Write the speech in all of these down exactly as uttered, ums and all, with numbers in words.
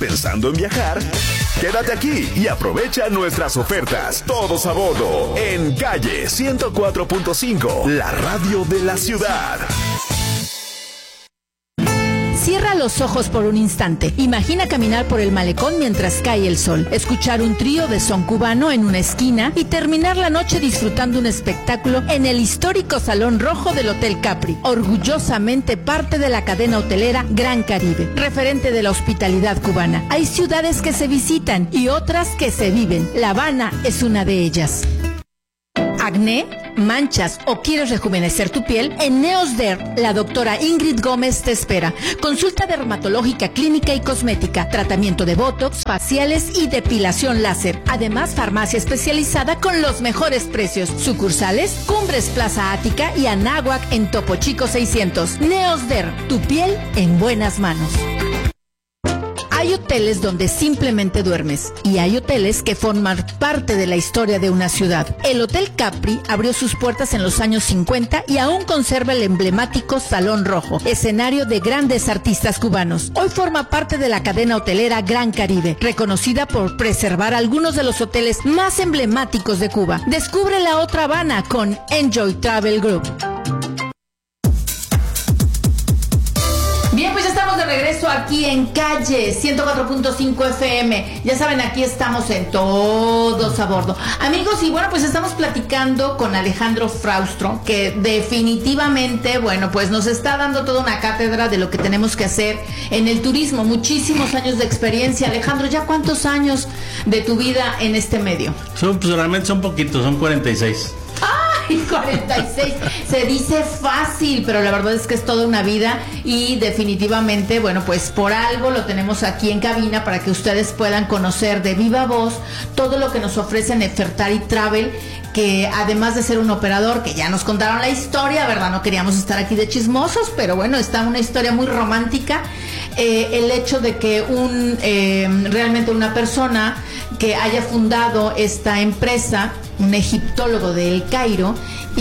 pensando en viajar? Quédate aquí y aprovecha nuestras ofertas. Todos a bordo en Calle ciento cuatro punto cinco, la radio de la ciudad. Cierra los ojos por un instante. Imagina caminar por el malecón mientras cae el sol, escuchar un trío de son cubano en una esquina y terminar la noche disfrutando un espectáculo en el histórico Salón Rojo del Hotel Capri, orgullosamente parte de la cadena hotelera Gran Caribe, referente de la hospitalidad cubana. Hay ciudades que se visitan y otras que se viven. La Habana es una de ellas. ¿Acné, manchas o quieres rejuvenecer tu piel? En Neosder, la doctora Ingrid Gómez te espera. Consulta dermatológica, clínica y cosmética, tratamiento de botox, faciales y depilación láser. Además, farmacia especializada con los mejores precios. Sucursales, Cumbres Plaza Ática y Anáhuac en Topo Chico seiscientos. Neosder, tu piel en buenas manos. Hay hoteles donde simplemente duermes y hay hoteles que forman parte de la historia de una ciudad. El Hotel Capri abrió sus puertas en los años cincuenta y aún conserva el emblemático Salón Rojo, escenario de grandes artistas cubanos. Hoy forma parte de la cadena hotelera Gran Caribe, reconocida por preservar algunos de los hoteles más emblemáticos de Cuba. Descubre la otra Habana con Enjoy Travel Group. Bien, pues ya estamos de regreso aquí en Calle ciento cuatro punto cinco F M. Ya saben, aquí estamos en Todos a Bordo. Amigos, y bueno, pues estamos platicando con Alejandro Fraustro, que definitivamente, bueno, pues nos está dando toda una cátedra de lo que tenemos que hacer en el turismo. Muchísimos años de experiencia. Alejandro, ¿ya cuántos años de tu vida en este medio? Son, pues realmente son poquitos, son cuarenta y seis. ¡Ay, cuarenta y seis! Se dice fácil, pero la verdad es que es toda una vida y definitivamente, bueno, pues por algo lo tenemos aquí en cabina para que ustedes puedan conocer de viva voz todo lo que nos ofrece Nefertari Travel, que además de ser un operador, que ya nos contaron la historia, ¿verdad? No queríamos estar aquí de chismosos, pero bueno, está una historia muy romántica. Eh, el hecho de que un eh, realmente una persona que haya fundado esta empresa, un egiptólogo de El Cairo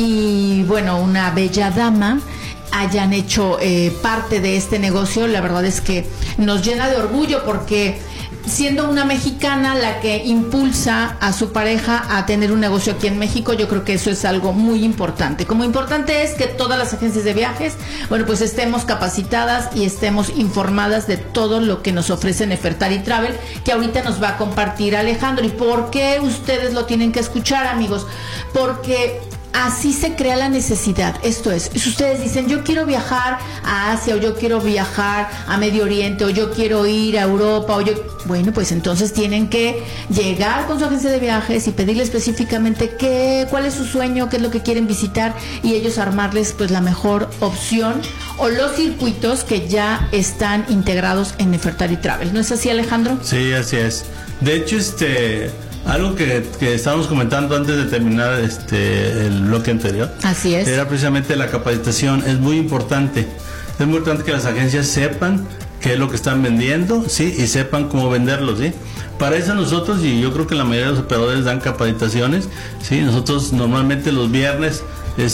y bueno, una bella dama, hayan hecho eh, parte de este negocio, la verdad es que nos llena de orgullo, porque siendo una mexicana la que impulsa a su pareja a tener un negocio aquí en México, yo creo que eso es algo muy importante. Como importante es que todas las agencias de viajes, bueno, pues estemos capacitadas y estemos informadas de todo lo que nos ofrece Nefertari Travel, que ahorita nos va a compartir Alejandro. ¿Y por qué ustedes lo tienen que escuchar, amigos? Porque así se crea la necesidad. Esto es, si ustedes dicen, yo quiero viajar a Asia, o yo quiero viajar a Medio Oriente, o yo quiero ir a Europa, o yo, bueno, pues entonces tienen que llegar con su agencia de viajes y pedirle específicamente qué, cuál es su sueño, qué es lo que quieren visitar, y ellos armarles pues la mejor opción o los circuitos que ya están integrados en Nefertari Travel. ¿No es así, Alejandro? Sí, así es. De hecho, este... algo que, que estábamos comentando antes de terminar este el bloque anterior. Así es. Era precisamente la capacitación. Es muy importante. Es muy importante que las agencias sepan qué es lo que están vendiendo, sí, y sepan cómo venderlo, sí. Para eso nosotros, y yo creo que la mayoría de los operadores dan capacitaciones, sí. Nosotros normalmente los viernes,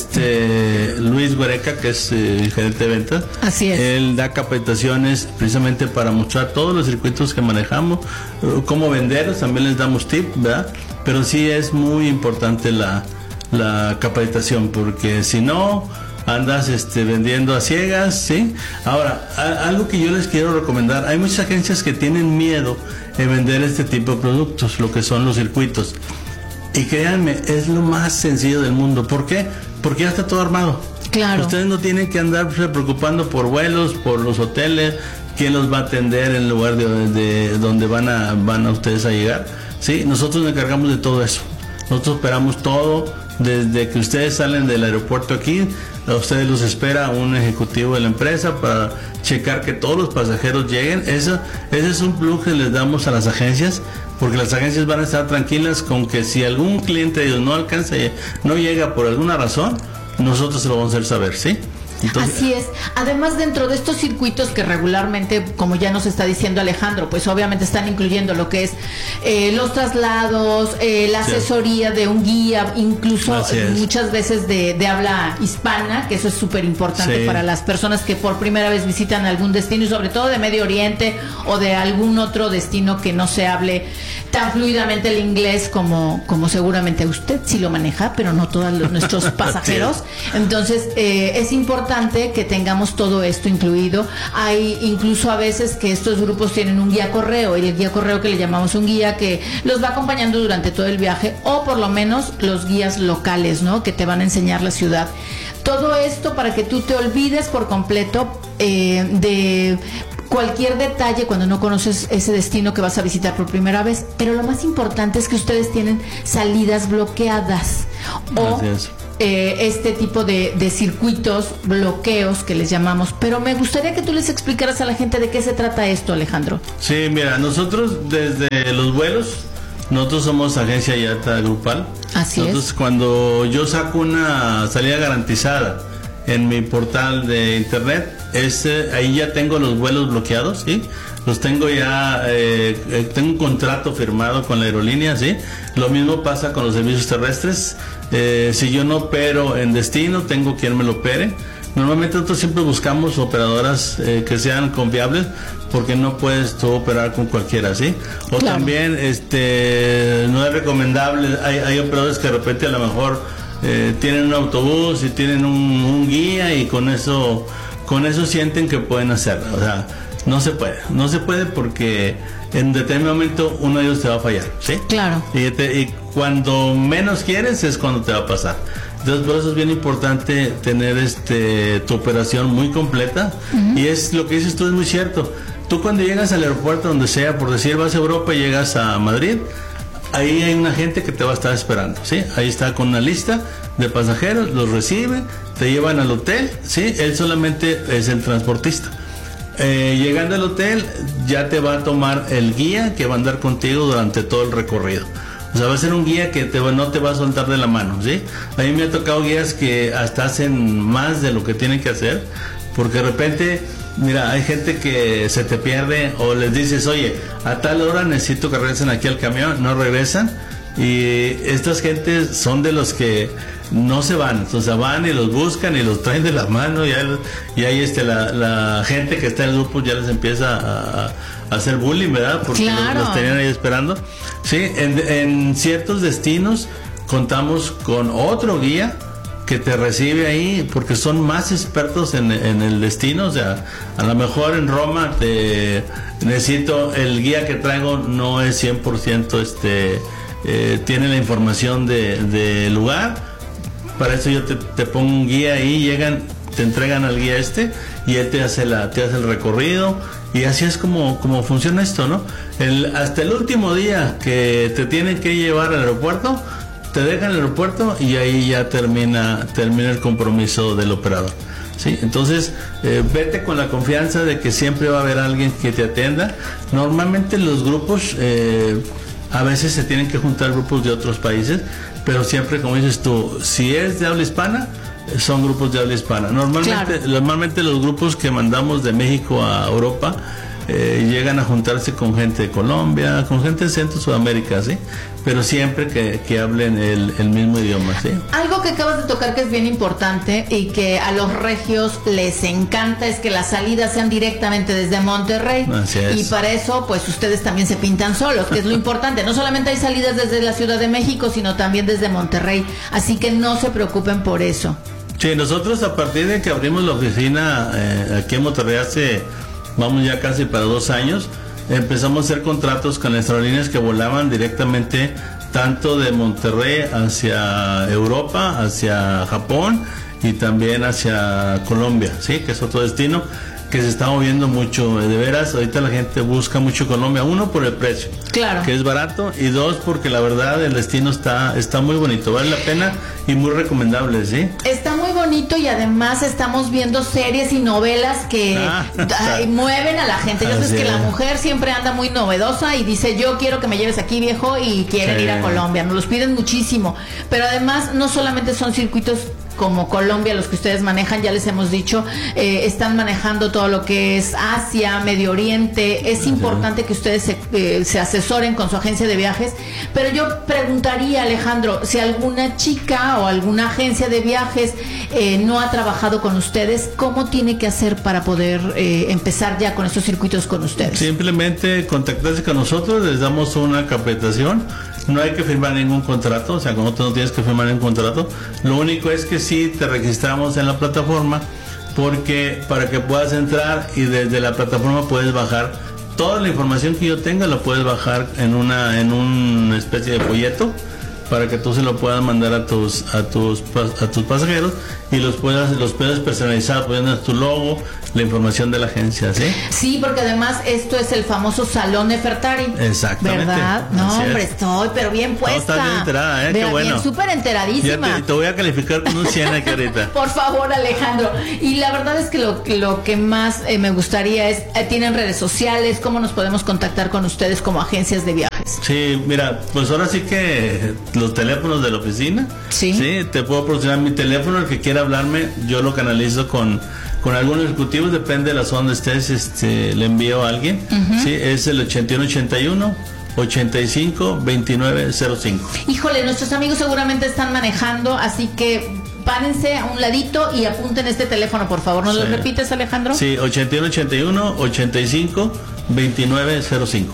este Luis Guereca, que es eh, el gerente de ventas, así es, él da capacitaciones precisamente para mostrar todos los circuitos que manejamos, uh, cómo venderlos, también les damos tips, ¿verdad? Pero sí es muy importante la, la capacitación, porque si no andas este vendiendo a ciegas, ¿sí? Ahora, a, algo que yo les quiero recomendar, hay muchas agencias que tienen miedo en vender este tipo de productos, lo que son los circuitos. Y créanme, es lo más sencillo del mundo. ¿Por qué? Porque ya está todo armado. Claro. Ustedes no tienen que andarse preocupando por vuelos, por los hoteles, quién los va a atender en el lugar de, de donde van a van a ustedes a llegar. Sí, nosotros nos encargamos de todo eso. Nosotros operamos todo desde que ustedes salen del aeropuerto aquí. A ustedes los espera un ejecutivo de la empresa para checar que todos los pasajeros lleguen. Eso, ese es un plus que les damos a las agencias, porque las agencias van a estar tranquilas con que si algún cliente de ellos no alcanza, no llega por alguna razón, nosotros se lo vamos a hacer saber, ¿sí? Entonces, así es. Además, dentro de estos circuitos que regularmente, como ya nos está diciendo Alejandro, pues obviamente están incluyendo lo que es eh, los traslados, eh, la asesoría de un guía, incluso muchas veces de, de habla hispana, que eso es súper importante sí. para las personas que por primera vez visitan algún destino, y sobre todo de Medio Oriente o de algún otro destino que no se hable tan fluidamente el inglés como, como seguramente usted sí lo maneja, pero no todos los, nuestros pasajeros. Sí. Entonces, eh, es importante que tengamos todo esto incluido. Hay incluso a veces que estos grupos tienen un guía correo, y el guía correo que le llamamos un guía que los va acompañando durante todo el viaje, o por lo menos los guías locales, ¿no? Que te van a enseñar la ciudad. Todo esto para que tú te olvides por completo eh, de cualquier detalle cuando no conoces ese destino que vas a visitar por primera vez. Pero lo más importante es que ustedes tienen salidas bloqueadas o eh, este tipo de, de circuitos, bloqueos que les llamamos. Pero me gustaría que tú les explicaras a la gente de qué se trata esto, Alejandro. Sí, mira, nosotros desde los vuelos, nosotros somos agencia I A T A grupal. Así nosotros, es. Cuando yo saco una salida garantizada en mi portal de internet, ese, ahí ya tengo los vuelos bloqueados, ¿sí? Los tengo ya, eh, tengo un contrato firmado con la aerolínea, ¿sí? Lo mismo pasa con los servicios terrestres. Eh, si yo no opero en destino, tengo quien me lo opere. Normalmente nosotros siempre buscamos operadoras eh, que sean confiables, porque no puedes tú operar con cualquiera, ¿sí? O claro. también este no es recomendable, hay, hay operadores que de repente a lo mejor eh, tienen un autobús y tienen un, un guía, y con eso con eso sienten que pueden hacerlo. O sea, no se puede, no se puede porque en determinado momento uno de ellos te va a fallar, ¿sí? Claro. Y, te, y cuando menos quieres es cuando te va a pasar. Entonces, por eso es bien importante tener este tu operación muy completa. Uh-huh. Y es lo que dices tú, es muy cierto. Tú cuando llegas al aeropuerto, donde sea, por decir, vas a Europa y llegas a Madrid, ahí hay una gente que te va a estar esperando, ¿sí? Ahí está con una lista de pasajeros, los reciben, te llevan al hotel, ¿sí? Él solamente es el transportista. Eh, llegando al hotel, ya te va a tomar el guía que va a andar contigo durante todo el recorrido. O sea, va a ser un guía que te, no te va a soltar de la mano, ¿sí? A mí me ha tocado guías que hasta hacen más de lo que tienen que hacer, porque de repente, mira, hay gente que se te pierde, o les dices, oye, a tal hora necesito que regresen aquí al camión, no regresan, y estas gentes son de los que no se van, o sea, van y los buscan y los traen de la mano, y ahí, y ahí este, la, la gente que está en el grupo ya les empieza a, a hacer bullying, ¿verdad? Porque claro. los, los tenían ahí esperando. Sí, en, en ciertos destinos contamos con otro guía que te recibe ahí, porque son más expertos en, en el destino. O sea, a lo mejor en Roma te necesito, el guía que traigo no es cien por ciento este, eh, tiene la información del de lugar. Para eso yo te, te pongo un guía ahí, llegan, te entregan al guía este, y él te hace la, te hace el recorrido, y así es como, como funciona esto, ¿no? El, hasta el último día que te tienen que llevar al aeropuerto, te dejan el aeropuerto, y ahí ya termina, termina el compromiso del operador, ¿sí? Entonces, eh, vete con la confianza de que siempre va a haber alguien que te atienda. Normalmente los grupos, eh, a veces se tienen que juntar grupos de otros países, pero siempre, como dices tú, si es de habla hispana, son grupos de habla hispana. Normalmente, claro. normalmente los grupos que mandamos de México a Europa eh, llegan a juntarse con gente de Colombia, con gente de Centro Sudamérica, ¿sí? Pero siempre que, que hablen el, el mismo idioma, ¿sí? Algo que acabas de tocar que es bien importante y que a los regios les encanta es que las salidas sean directamente desde Monterrey. Así es. Y para eso, pues ustedes también se pintan solos, que es lo importante. No solamente hay salidas desde la Ciudad de México, sino también desde Monterrey. Así que no se preocupen por eso. Sí, nosotros a partir de que abrimos la oficina eh, aquí en Monterrey hace, vamos ya casi para dos años, empezamos a hacer contratos con las aerolíneas que volaban directamente tanto de Monterrey hacia Europa, hacia Japón y también hacia Colombia, ¿sí? Que es otro destino que se está moviendo mucho, de veras. Ahorita la gente busca mucho Colombia, uno por el precio, claro, que es barato, y dos porque la verdad el destino está está muy bonito, vale la pena y muy recomendable, ¿sí? Está muy bonito, y además estamos viendo series y novelas que ah, ay, mueven a la gente. Ya sabes que la mujer siempre anda muy novedosa y dice, yo quiero que me lleves aquí, viejo, y quieren sí. ir a Colombia, nos los piden muchísimo. Pero además no solamente son circuitos como Colombia, los que ustedes manejan, ya les hemos dicho, eh, están manejando todo lo que es Asia, Medio Oriente. Es importante que ustedes se, eh, se asesoren con su agencia de viajes, pero yo preguntaría, Alejandro, si alguna chica o alguna agencia de viajes eh, no ha trabajado con ustedes, ¿cómo tiene que hacer para poder eh, empezar ya con estos circuitos con ustedes? Simplemente contactarse con nosotros, les damos una capacitación. No hay que firmar ningún contrato, o sea, con nosotros no tienes que firmar ningún contrato. Lo único es que sí te registramos en la plataforma, porque para que puedas entrar y desde la plataforma puedes bajar toda la información que yo tenga, la puedes bajar en una en una especie de folleto para que tú se lo puedas mandar a tus a tus a tus pasajeros y los puedas los puedas personalizar poniendo tu logo, la información de la agencia, ¿sí? Sí, porque además esto es el famoso Salón Nefertari. Exactamente. ¿Verdad? No, Así hombre, es. estoy, pero bien puesta. No, estás bien enterada, ¿eh? Qué Vea, bueno. Bien, súper enteradísima. Ya te, te voy a calificar con un cien aquí ahorita. Por favor, Alejandro. Y la verdad es que lo, lo que más eh, me gustaría es, eh, ¿tienen redes sociales? ¿Cómo nos podemos contactar con ustedes como agencias de viajes? Sí, mira, pues ahora sí que los teléfonos de la oficina. Sí. Sí, te puedo proporcionar mi teléfono, el que quiera hablarme, yo lo canalizo con, con algunos ejecutivos, depende de la zona donde estés, este, le envío a alguien. Uh-huh. Sí, es el ochenta y uno ochenta y uno ochenta y cinco veintinueve cero cinco. Híjole, nuestros amigos seguramente están manejando, así que párense a un ladito y apunten este teléfono, por favor. ¿Nos sí. lo repites, Alejandro? Sí, ochenta y uno ochenta y uno ochenta y cinco veintinueve cero cinco.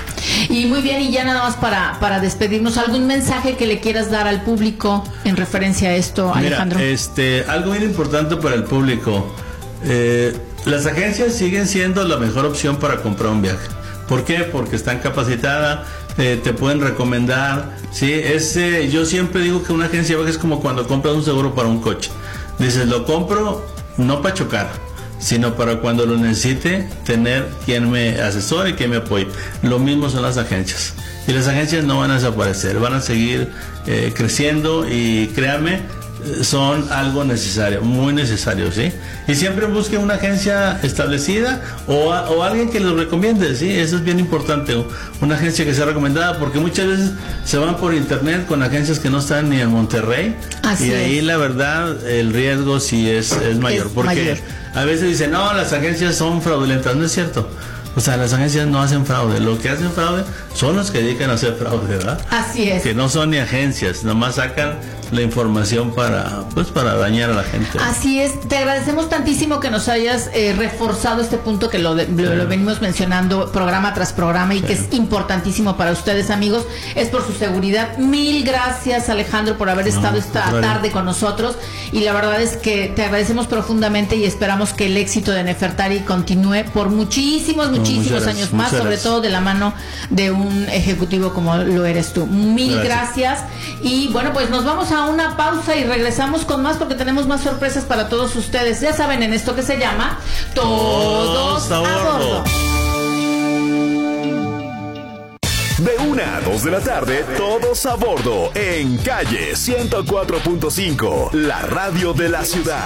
Y muy bien, y ya nada más para, para despedirnos, ¿algún mensaje que le quieras dar al público en referencia a esto, Alejandro? Mira, este, algo muy importante para el público. Eh, las agencias siguen siendo la mejor opción para comprar un viaje. ¿Por qué? Porque están capacitadas, eh, te pueden recomendar. ¿Sí? Es, eh, yo siempre digo que una agencia de viajes es como cuando compras un seguro para un coche. Dices, lo compro no para chocar, sino para cuando lo necesite tener quien me asesore y quien me apoye. Lo mismo son las agencias. Y las agencias no van a desaparecer, van a seguir eh, creciendo y créanme, son algo necesario, muy necesario, ¿sí? Y siempre busquen una agencia establecida o, a, o alguien que los recomiende, ¿sí? Eso es bien importante, una agencia que sea recomendada, porque muchas veces se van por internet con agencias que no están ni en Monterrey. Así y ahí es. La verdad el riesgo sí es, es mayor, es porque mayor. A veces dicen, no, las agencias son fraudulentas, no es cierto. O sea, las agencias no hacen fraude. Lo que hacen fraude son los que dedican a hacer fraude, ¿verdad? Así es. Que no son ni agencias, nomás sacan la información para, pues, para dañar a la gente. Así es. Te agradecemos tantísimo que nos hayas eh, reforzado este punto que lo, de, lo, sí. lo venimos mencionando programa tras programa y sí. que es importantísimo para ustedes, amigos. Es por su seguridad. Mil gracias, Alejandro, por haber no, estado esta claro. tarde con nosotros. Y la verdad es que te agradecemos profundamente y esperamos que el éxito de Nefertari continúe por muchísimos, muchísimos muchísimos gracias, años más, sobre gracias. todo de la mano de un ejecutivo como lo eres tú. Mil gracias. gracias. Y bueno, pues nos vamos a una pausa y regresamos con más porque tenemos más sorpresas para todos ustedes. Ya saben, en esto que se llama Todos, Todos a Bordo. De una a dos de la tarde, Todos a Bordo en Calle ciento cuatro punto cinco, la radio de la ciudad.